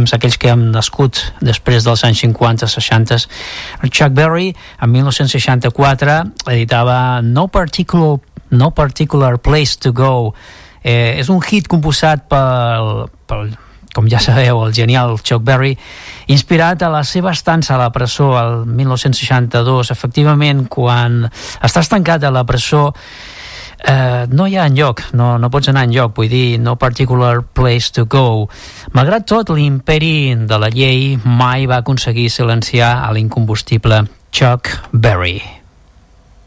temps, aquells que hem nascut després dels anys 50-60. Chuck Berry, en 1964, editava No Particular Place to Go. És un hit composat pel, com ja sabeu, el genial Chuck Berry, inspirat a la seva estança a la presó el 1962. Efectivament, quan estàs tancat a la presó, no hi ha enlloc, no pots anar enlloc, vull dir, no particular place to go. Malgrat tot, l'imperi de la llei mai va aconseguir silenciar a l'incombustible Chuck Berry.